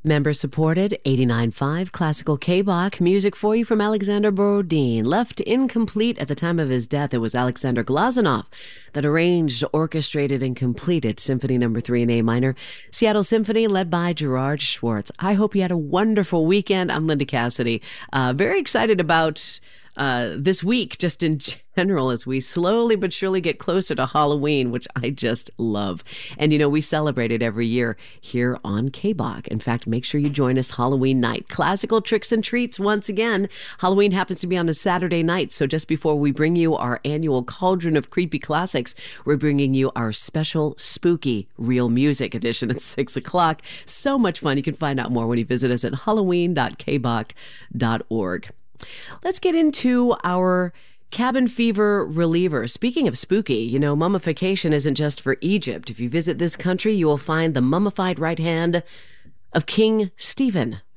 Member supported 89.5 Classical K-Bach. Music for you from Alexander Borodin. Left incomplete at the time of his death, it was Alexander Glazunov that arranged, orchestrated, and completed Symphony No. 3 in A minor. Seattle Symphony led by Gerard Schwartz. I hope you had a wonderful weekend. I'm Linda Cassidy. Very excited about this week, just in general, as we slowly but surely get closer to Halloween, which I just love. And, we celebrate it every year here on K-Bach. In fact, make sure you join us Halloween night. Classical tricks and treats once again. Halloween happens to be on a Saturday night, so just before we bring you our annual Cauldron of Creepy Classics, we're bringing you our special spooky real music edition at 6 o'clock. So much fun. You can find out more when you visit us at halloween.kbach.org. Let's get into our cabin fever reliever. Speaking of spooky, mummification isn't just for Egypt. If you visit this country, you will find the mummified right hand of King Stephen